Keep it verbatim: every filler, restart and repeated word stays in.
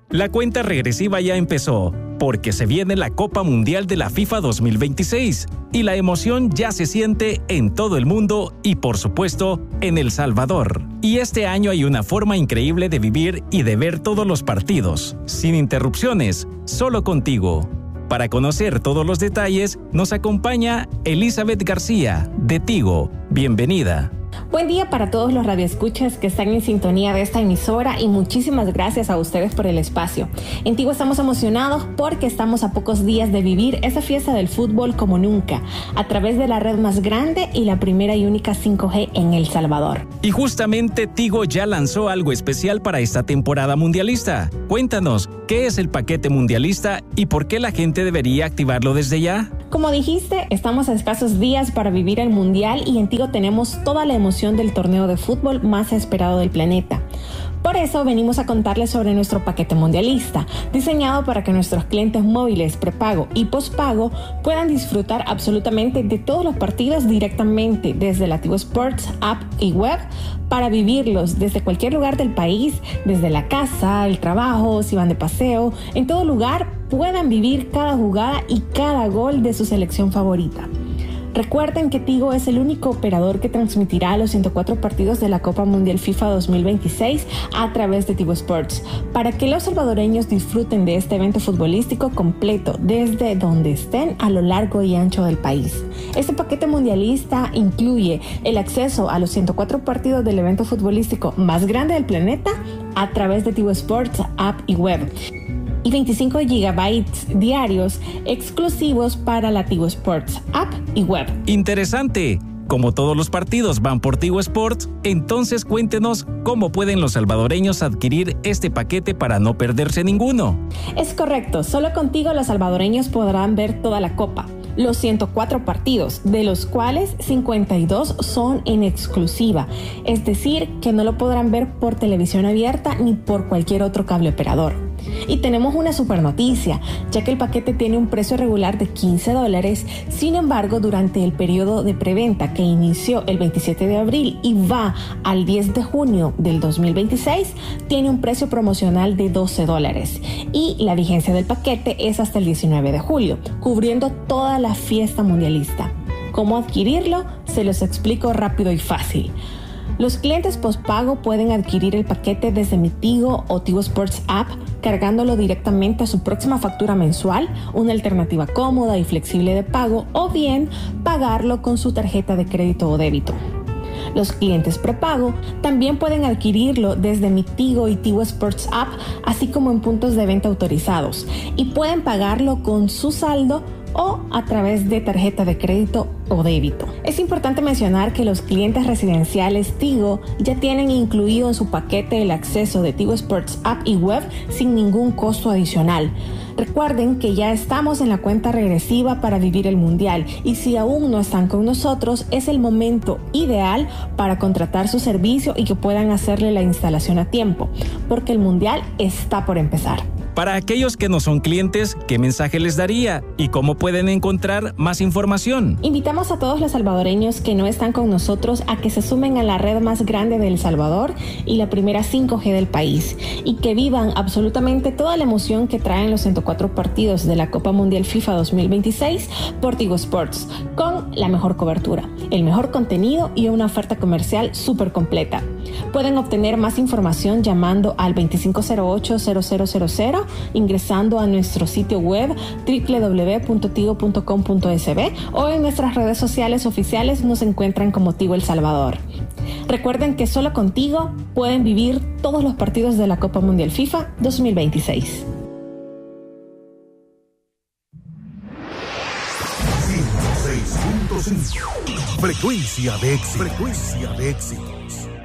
La cuenta regresiva ya empezó, porque se viene la Copa Mundial de la FIFA dos mil veintiséis y la emoción ya se siente en todo el mundo y, por supuesto, en El Salvador. Y este año hay una forma increíble de vivir y de ver todos los partidos, sin interrupciones, solo contigo. Para conocer todos los detalles, nos acompaña Elizabeth García, de Tigo. Bienvenida. Buen día para todos los radioescuchas que están en sintonía de esta emisora y muchísimas gracias a ustedes por el espacio. En Tigo estamos emocionados porque estamos a pocos días de vivir esa fiesta del fútbol como nunca, a través de la red más grande y la primera y única cinco G en El Salvador. Y justamente Tigo ya lanzó algo especial para esta temporada mundialista. Cuéntanos, ¿qué es el paquete mundialista y por qué la gente debería activarlo desde ya? Como dijiste, estamos a escasos días para vivir el Mundial y en Tigo tenemos toda la emoción del torneo de fútbol más esperado del planeta. Por eso venimos a contarles sobre nuestro paquete mundialista, diseñado para que nuestros clientes móviles prepago y postpago puedan disfrutar absolutamente de todos los partidos directamente desde la Tigo Sports app y web, para vivirlos desde cualquier lugar del país, desde la casa, el trabajo, si van de paseo, en todo lugar puedan vivir cada jugada y cada gol de su selección favorita. Recuerden que Tigo es el único operador que transmitirá los ciento cuatro partidos de la Copa Mundial FIFA dos mil veintiséis a través de Tigo Sports, para que los salvadoreños disfruten de este evento futbolístico completo desde donde estén a lo largo y ancho del país. Este paquete mundialista incluye el acceso a los ciento cuatro partidos del evento futbolístico más grande del planeta a través de Tigo Sports app y web, y veinticinco gigabytes diarios exclusivos para la Tigo Sports app y web. Interesante. Como todos los partidos van por Tigo Sports, entonces cuéntenos cómo pueden los salvadoreños adquirir este paquete para no perderse ninguno. Es correcto, solo contigo los salvadoreños podrán ver toda la Copa, los ciento cuatro partidos, de los cuales cincuenta y dos son en exclusiva, es decir, que no lo podrán ver por televisión abierta ni por cualquier otro cable operador. Y tenemos una super noticia, ya que el paquete tiene un precio regular de quince dólares, sin embargo, durante el periodo de preventa que inició el veintisiete de abril y va al diez de junio del dos mil veintiséis, tiene un precio promocional de doce dólares. Y la vigencia del paquete es hasta el diecinueve de julio, cubriendo toda la fiesta mundialista. ¿Cómo adquirirlo? Se los explico rápido y fácil. Los clientes postpago pueden adquirir el paquete desde Mi Tigo o Tigo Sports App, cargándolo directamente a su próxima factura mensual, una alternativa cómoda y flexible de pago, o bien pagarlo con su tarjeta de crédito o débito. Los clientes prepago también pueden adquirirlo desde Mi Tigo y Tigo Sports App, así como en puntos de venta autorizados, y pueden pagarlo con su saldo o a través de tarjeta de crédito o débito. Es importante mencionar que los clientes residenciales Tigo ya tienen incluido en su paquete el acceso de Tigo Sports App y web sin ningún costo adicional. Recuerden que ya estamos en la cuenta regresiva para vivir el Mundial y si aún no están con nosotros, es el momento ideal para contratar su servicio y que puedan hacerle la instalación a tiempo, porque el Mundial está por empezar. Para aquellos que no son clientes, ¿qué mensaje les daría y cómo pueden encontrar más información? Invitamos a todos los salvadoreños que no están con nosotros a que se sumen a la red más grande de El Salvador y la primera cinco G del país y que vivan absolutamente toda la emoción que traen los ciento cuatro partidos de la Copa Mundial FIFA dos mil veintiséis por Tigo Sports, con la mejor cobertura, el mejor contenido y una oferta comercial súper completa. Pueden obtener más información llamando al veinticinco cero ocho cero cero cero cero, ingresando a nuestro sitio web doble u doble u doble u punto tigo punto com punto es be o en nuestras redes sociales oficiales nos encuentran como Tigo El Salvador. Recuerden que solo contigo pueden vivir todos los partidos de la Copa Mundial FIFA dos mil veintiséis. ciento seis punto cinco Frecuencia de éxito. Frecuencia de éxitos.